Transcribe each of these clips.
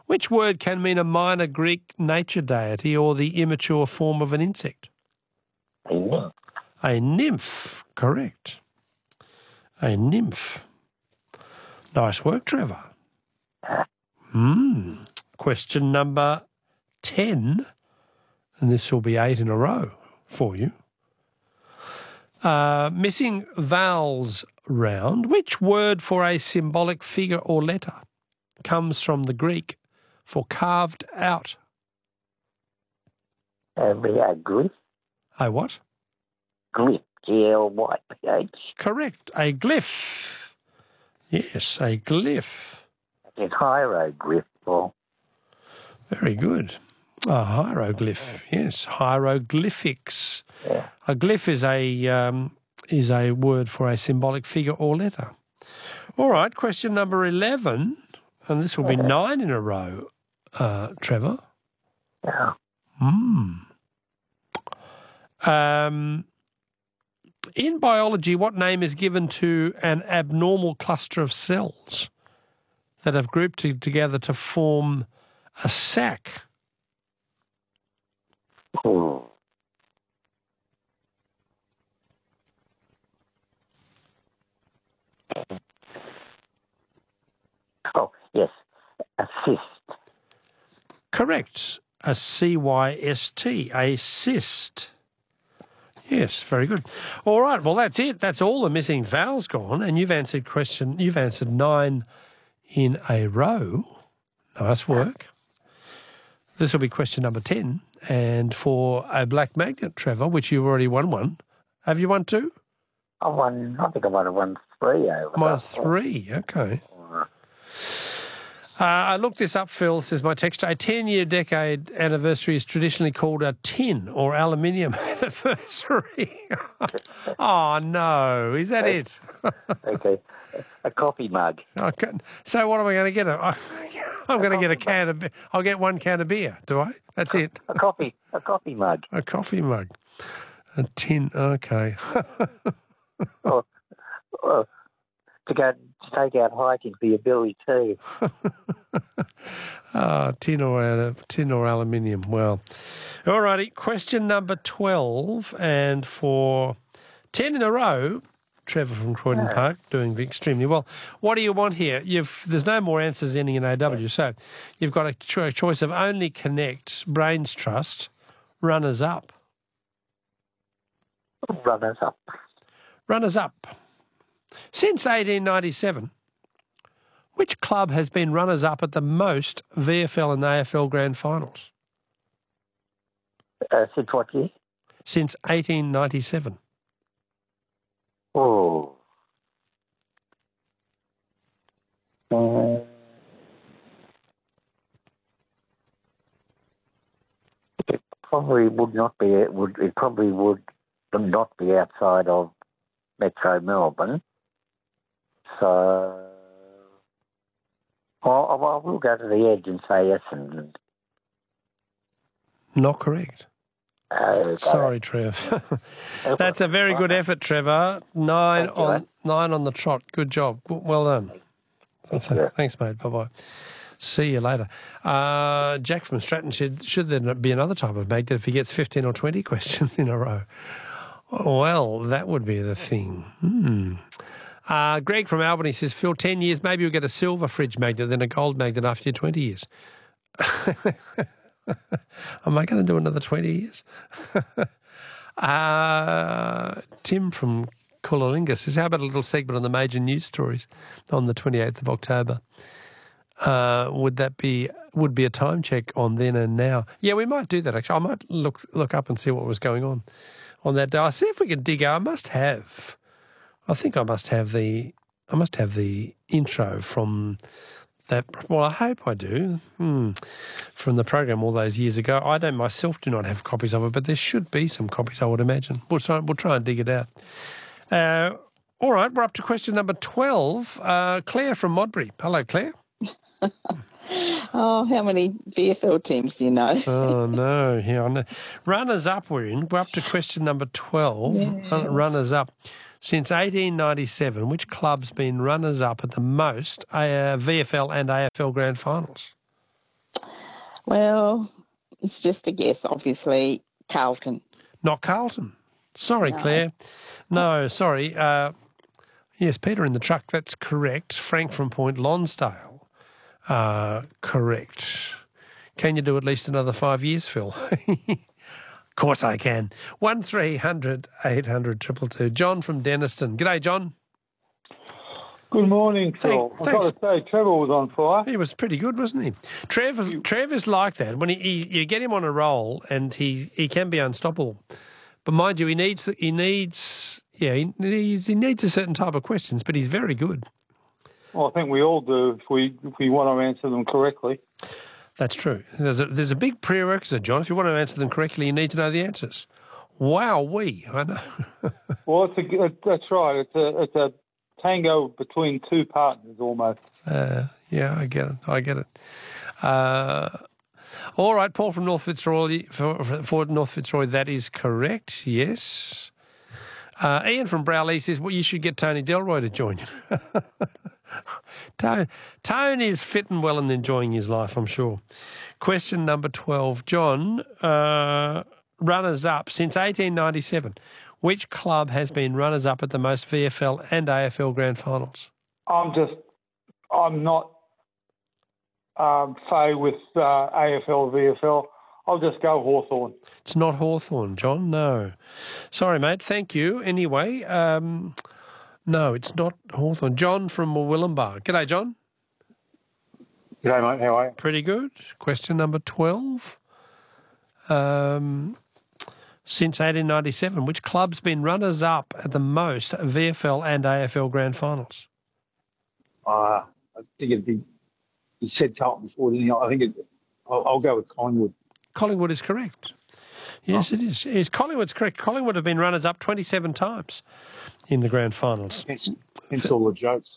Which word can mean a minor Greek nature deity or the immature form of an insect? A nymph. A nymph, correct. A nymph. Nice work, Trevor. Question number 10, and this will be 8 in a row for you. Missing vowels round. Which word for a symbolic figure or letter comes from the Greek for carved out? A glyph. A what? Glyph. Glyph. Correct. A glyph. Yes, a glyph. It's hieroglyph. Or... Very good. A hieroglyph. Yes, hieroglyphics. Yeah. A glyph is a word for a symbolic figure or letter. All right, question number 11, and this will be 9 in a row, Trevor. Yeah. In biology, what name is given to an abnormal cluster of cells that have grouped together to form a sac? Oh. Oh, yes. A cyst. Correct. A C-Y-S-T, a cyst. Yes, very good. All right, well, that's it. That's all the missing vowels gone, and you've answered 9 in a row. Nice work. This will be question number 10, and for a black magnet, Trevor, which you've already won one. Have you won 2? I think I won 3 over. Won 3, okay. I looked this up, Phil, says my texture. A 10-year decade anniversary is traditionally called a tin or aluminium anniversary. Oh, no. Is that it? Okay. A coffee mug. Okay. So what am I going to get? I'm going to get a can of... I'll get 1 can of beer, do I? That's it. A coffee mug. A coffee mug. A tin, okay. To take out hiking for your Billy too. Tin or aluminium. Well, all righty. Question number 12, and for 10 in a row, Trevor from Croydon Park doing extremely well. What do you want here? There's no more answers ending in AW, so you've got a choice of only connect, Brains Trust, runners up. Runners up. Runners up. Since 1897, which club has been runners-up at the most VFL and AFL grand finals? Since what year? Since 1897. Oh. It probably would not be. It probably would not be outside of Metro Melbourne. So I will go to the edge and say Essendon. Not correct. Sorry, Trev. That's a very good effort, Trevor. 9 on the trot. Good job. Well done. Thanks, mate. Bye-bye. See you later. Jack from Stratton said, should there be another type of magnet if he gets 15 or 20 questions in a row? Well, that would be the thing. Greg from Albany says, Phil, 10 years, maybe you'll get a silver fridge magnet, then a gold magnet after your 20 years. Am I going to do another 20 years? Tim from Coolalinga says, how about a little segment on the major news stories on the 28th of October? Would be a time check on then and now? Yeah, we might do that, actually. I might look up and see what was going on that day. I'll see if we can dig out. I think I must have the intro from that. Well, I hope I do. From the program all those years ago. I don't myself do not have copies of it, but there should be some copies, I would imagine. We'll try and dig it out. All right, we're up to question number 12. Claire from Modbury. Hello, Claire. Oh, how many VFL teams do you know? Oh, no. Yeah, I know. Runners up we're in. We're up to question number 12. Yes. Runners up. Since 1897, which club's been runners up at the most VFL and AFL grand finals? Well, it's just a guess, obviously. Carlton. Not Carlton. Sorry, No. Claire. No, sorry. Yes, Peter in the truck, that's correct. Frank from Point Lonsdale, correct. Can you do at least another 5 years, Phil? Of course I can. 1300 800 222. John from Denniston. G'day, John. Good morning, Phil. I've got to say, Trevor was on fire. He was pretty good, wasn't he? Trevor's like that. When you get him on a roll, and he can be unstoppable. But mind you, he needs a certain type of questions. But he's very good. Well, I think we all do if we want to answer them correctly. That's true. There's a big prerequisite, John. If you want to answer them correctly, you need to know the answers. Wow-wee, I know. Well, that's right. It's a tango between two partners almost. Yeah, I get it. All right, Paul from North Fitzroy, for North Fitzroy, that is correct, yes. Ian from Browley says, well, you should get Tony Delroy to join you. Tony is fit and well and enjoying his life, I'm sure. Question number 12. John, runners-up since 1897. Which club has been runners-up at the most VFL and AFL grand finals? I'm not say with AFL, VFL. I'll just go Hawthorn. It's not Hawthorn, John, no. Sorry, mate, thank you. Anyway, no, it's not Hawthorn. John from Willumbar. G'day, John. G'day, mate. How are you? Pretty good. Question number 12. Since 1897, which club's been runners-up at the most VFL and AFL grand finals? I think it'd be... You said Carlton before, didn't you? I think I'll go with Collingwood. Collingwood is correct. Yes, it is. Collingwood's correct. Collingwood have been runners-up 27 times in the grand finals. Hence all the jokes.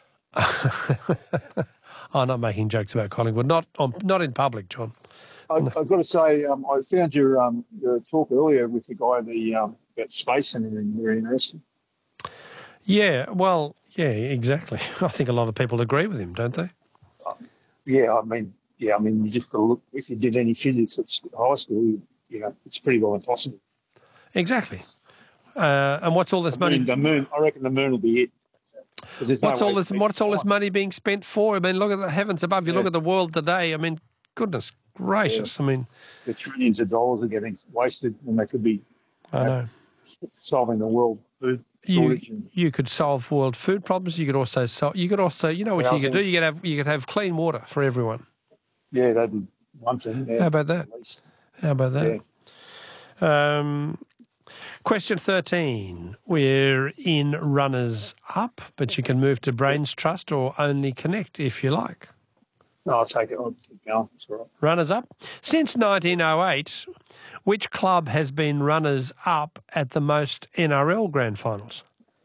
I'm not making jokes about Collingwood. Not in public, John. I've got to say, I found your talk earlier with the guy about space and everything very interesting. Yeah, well, yeah, exactly. I think a lot of people agree with him, don't they? I mean, you just got to look. If you did any physics at high school, it's pretty well impossible. Exactly. And what's all this money? The moon. I reckon the moon will be it. What's all this money being spent for? I mean, look at the heavens above. You look at the world today. I mean, goodness gracious. Yeah. I mean, the trillions of dollars are getting wasted when they could be. I know. Solving the world food shortage. You could solve world food problems. You could also you know what you could do. You could have clean water for everyone. Yeah, that'd be one thing. Yeah, How about that? Yeah. Question 13. We're in runners up, but you can move to Brains Trust or only Connect if you like. No, I'll take it. I'll keep going. It's all right. Runners up. Since 1908, which club has been runners up at the most NRL grand finals?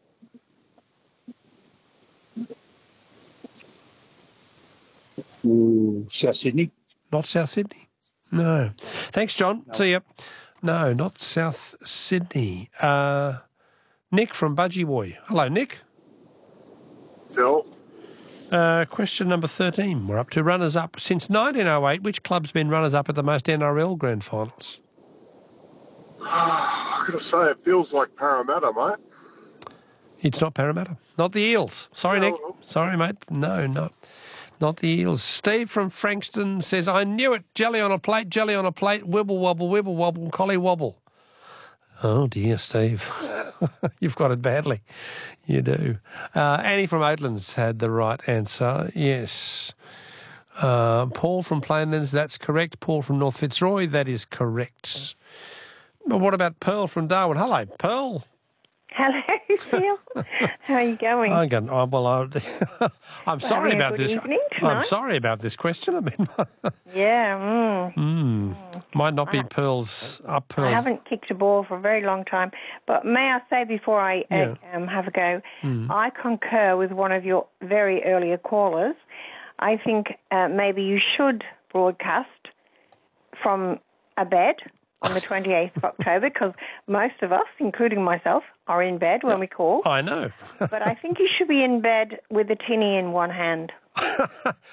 South Sydney. Not South Sydney. No. Thanks, John. No. See you. No, not South Sydney. Nick from Budgewoi. Hello, Nick. Phil. Question number 13. We're up to runners-up. Since 1908, which club's been runners-up at the most NRL grand finals? I've got to say, it feels like Parramatta, mate. It's not Parramatta. Not the Eels. Sorry, Nick. Sorry, mate. No, not the Eels. Steve from Frankston says, I knew it. Jelly on a plate, wibble wobble, collie wobble. Oh, dear, Steve. You've got it badly. You do. Annie from Oatlands had the right answer. Yes. Paul from Plainlands, that's correct. Paul from North Fitzroy, that is correct. But what about Pearl from Darwin? Hello, Pearl. Hello, Phil. How are you going? I'm sorry about this. Evening I'm sorry about this question. I mean, yeah. Might not be Pearl's up. I haven't kicked a ball for a very long time, but may I say before I have a go, I concur with one of your very earlier callers. I think maybe you should broadcast from a bed on the 28th of October, because most of us, including myself, are in bed when we call. I know. But I think you should be in bed with a tinny in one hand.